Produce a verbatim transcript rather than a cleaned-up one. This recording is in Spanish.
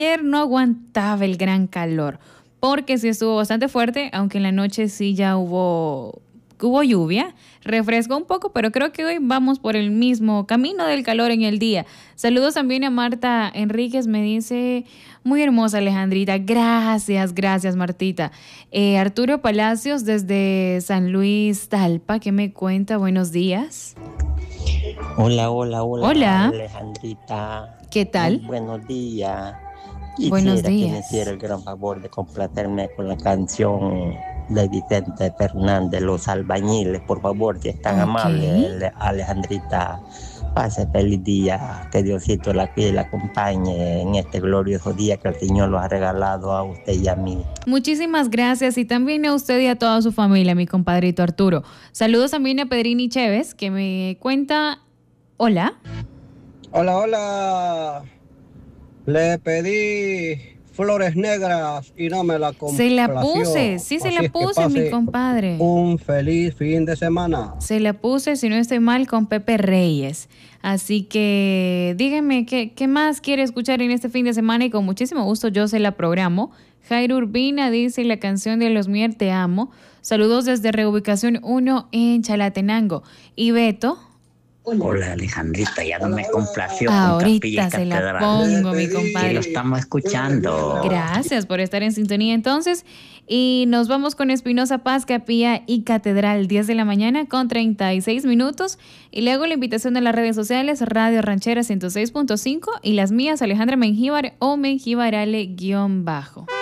Ayer no aguantaba el gran calor, porque sí estuvo bastante fuerte, aunque en la noche sí ya hubo, hubo lluvia, refrescó un poco, pero creo que hoy vamos por el mismo camino del calor en el día. Saludos también a Marta Enríquez, me dice, muy hermosa Alejandrita, gracias, gracias Martita. Eh, Arturo Palacios desde San Luis Talpa, ¿qué me cuenta? Buenos días. Hola, hola, hola, Hola, Alejandrita. ¿qué Muy tal? buenos días. Buenos Quisiera que me hiciera días. el gran favor de complacerme con la canción de Vicente Fernández, Los Albañiles, por favor, si es tan Ok. amable, Alejandrita. Pase feliz día, que Diosito la cuide y la acompañe en este glorioso día que el Señor lo ha regalado a usted y a mí. Muchísimas gracias y también a usted y a toda su familia, mi compadrito Arturo. Saludos también a Pedrini Chévez, que me cuenta, hola. Hola, hola. Le pedí flores negras y no me la Se la puse, complació. sí se la Así es que puse, mi pase compadre. un feliz fin de semana. Se la puse, si no estoy mal, con Pepe Reyes. Así que dígame, ¿qué, qué más quiere escuchar en este fin de semana? Y con muchísimo gusto yo se la programo. Jairo Urbina dice la canción de Los Mier, Te Amo. Saludos desde Reubicación uno en Chalatenango. Y Beto, Hola, Alejandrita, ya no me complació con Capilla y ahorita se la Catedral. Le pongo, mi Y lo compadre. pedí estamos flores escuchando. negras. Gracias por estar en sintonía entonces. Y nos vamos con Espinosa Paz, Capilla y Catedral, diez de la mañana con treinta y seis minutos. Y luego la invitación de las redes sociales, Radio Ranchera ciento seis punto cinco y las mías, Alejandra Mengíbar o Mengíbarale guión bajo.